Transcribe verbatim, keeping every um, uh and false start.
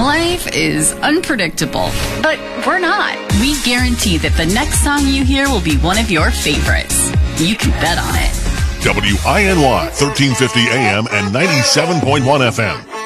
Life is unpredictable, but we're not. We guarantee that the next song you hear will be one of your favorites. You can bet on it. W I N Y, thirteen fifty A M and ninety-seven point one F M.